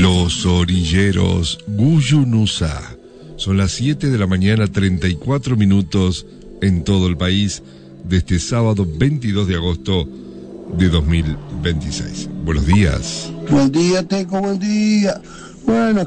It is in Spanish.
Los orilleros Guyunusa. Son las 7 de la mañana, 34 minutos en todo el país, de este sábado 22 de agosto de 2026. Buenos días. Buen día, Teco, buen día. Bueno,